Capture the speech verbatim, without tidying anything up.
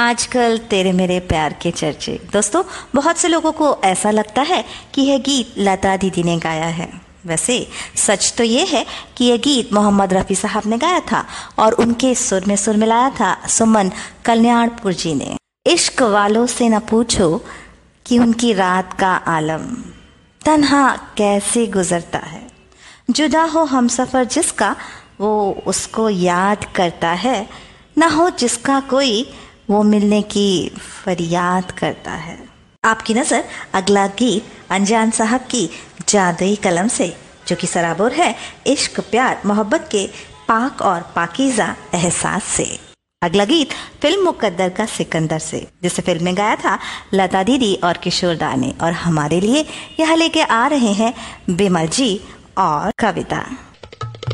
आजकल तेरे मेरे प्यार के चर्चे। दोस्तों, बहुत से लोगों को ऐसा लगता है कि यह गीत लता दीदी ने गाया है। वैसे सच तो ये है कि यह गीत मोहम्मद रफ़ी साहब ने गाया था और उनके सुर में सुर मिलाया था सुमन कल्याणपुर जी ने। इश्क वालों से न पूछो कि उनकी रात का आलम तन्हा कैसे गुजरता है, जुदा हो हमसफर जिसका वो उसको याद करता है, न हो जिसका कोई वो मिलने की फरियाद करता है। आपकी नजर अगला गीत अनजान साहब की जादुई कलम से, जो कि सराबोर है इश्क प्यार मोहब्बत के पाक और पाकीज़ा एहसास से। अगला गीत फिल्म मुकद्दर का सिकंदर से, जिसे फिल्म में गाया था लता दीदी और किशोर दा ने, और हमारे लिए यह लेके आ रहे हैं बिमल जी और कविता।